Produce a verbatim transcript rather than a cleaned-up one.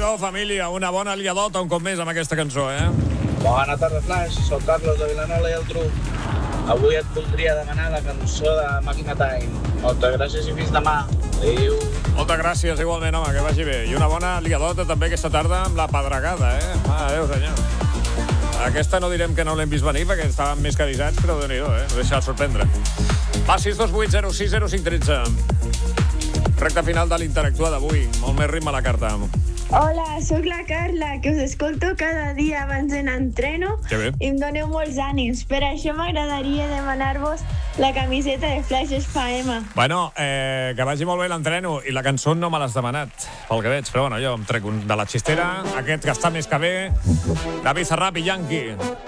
Déu-n'hi-do, família, una bona liadota un cop més amb aquesta cançó, eh? Bona tarda, Flash. Soc Carlos de Vilanova i Geltrú. Avui et voldria demanar la cançó de Màquina Time. Moltes gràcies i fins demà. Adéu. Moltes gràcies, igualment, home, que vagi bé. I una bona liadota també aquesta tarda amb la pedregada, eh? Ah, adéu, senyor. Aquesta no direm que no l'hem vist venir, perquè estàvem més que avisats, però déu-n'hi-do, eh? No deixa de sorprendre. Va, sis dos vuit zero sis zero cinc tretze. Recte final de l'Interactua d'avui. Molt més ritme a la carta. Hola, sóc la Carla, que us escolto cada dia abans d'anar en treno i em doneu molts ànims. Per això m'agradaria demanar-vos la camiseta de Flash F M. Bueno, eh, que vagi molt bé l'entreno i la cançó no me l'has demanat, pel que veig, però bueno, jo em trec un de la xistera, aquest que està més que bé, David Serrap i Yankee.